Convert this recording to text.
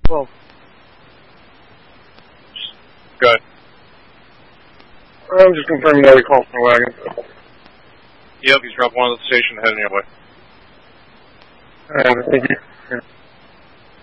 12. Go ahead. I'm just confirming that he calls from the wagon. Yep, he's dropped one at the station heading your way. Alright, thank you. Yeah.